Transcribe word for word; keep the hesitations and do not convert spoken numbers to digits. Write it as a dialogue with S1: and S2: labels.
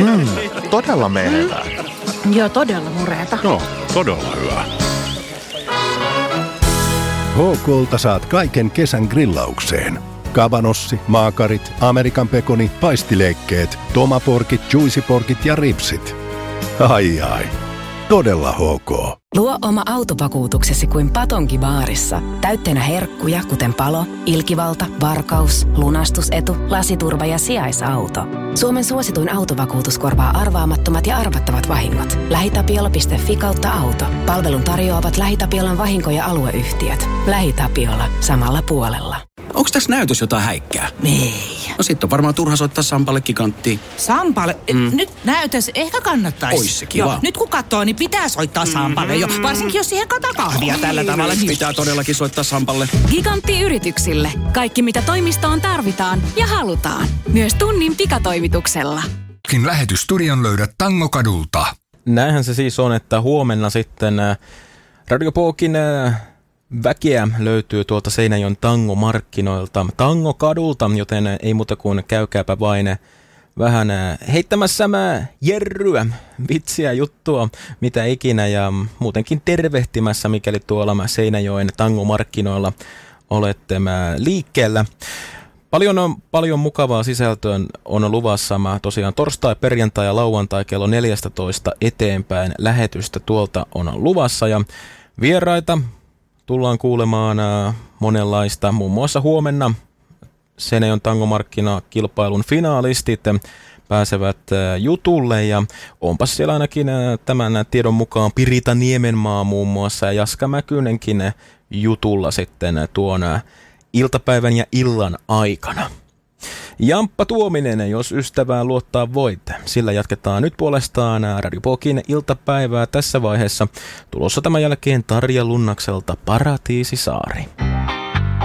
S1: Mm, todella menevää.
S2: Mm. Joo, todella mureeta.
S3: No, todella hyvä.
S4: H K:lta saat kaiken kesän grillaukseen. Kabanossi, maakarit, Amerikan pekoni, paistileikkeet, tomaporkit, juicyporkit ja ripsit. Ai ai, todella H K.
S5: Luo oma autovakuutuksesi kuin Patonki baarissa. Täytteenä herkkuja, kuten palo, ilkivalta, varkaus, lunastusetu, lasiturva ja sijaisauto. Suomen suosituin autovakuutus korvaa arvaamattomat ja arvattavat vahingot. LähiTapiola piste fi kautta auto. Palvelun tarjoavat LähiTapiolan vahinko- ja alueyhtiöt. LähiTapiola. Samalla puolella.
S6: Onks tässä näytös jotain häikkää?
S2: Ei.
S6: No sit on varmaan turha soittaa Sampalle giganttiin.
S2: Sampalle?
S6: Mm.
S2: Nyt näytös ehkä kannattaisi.
S6: Ois se kiva.
S2: Joo, nyt kun katsoo, niin pitää soittaa Sampalle jo. Varsinkin jos siihen kataa kahvia tällä tavalla. Niin...
S6: Pitää todellakin soittaa Sampalle.
S7: Gigantti-yrityksille. Kaikki mitä toimistoon tarvitaan ja halutaan. Myös tunnin pikatoimituksella.
S8: Lähetysstudion löydät Tangokadulta.
S9: Näinhän se siis on, että huomenna sitten Radio Pookin väkeä löytyy tuolta Seinäjoen tangomarkkinoilta, Tangokadulta, joten ei muuta kuin käykääpä vain vähän heittämässä jerryä, vitsiä, juttua, mitä ikinä, ja muutenkin tervehtimässä, mikäli tuolla Seinäjoen tangomarkkinoilla olette liikkeellä. Paljon on paljon mukavaa sisältöä on luvassa. Mä tosiaan torstai, perjantai ja lauantai kello neljätoista eteenpäin lähetystä tuolta on luvassa, ja vieraita tullaan kuulemaan monenlaista, muun muassa huomenna Seinäjoen tangomarkkinakilpailun finaalistit pääsevät jutulle, ja onpas siellä ainakin tämän tiedon mukaan Pirita Niemenmaa muun muassa ja Jaska Mäkynenkin jutulla sitten tuon iltapäivän ja illan aikana. Jamppa Tuominen, jos ystävää luottaa voit. Sillä jatketaan nyt puolestaan Radio Pookin iltapäivää tässä vaiheessa. Tulossa tämän jälkeen Tarja Lunnakselta Paratiisisaari.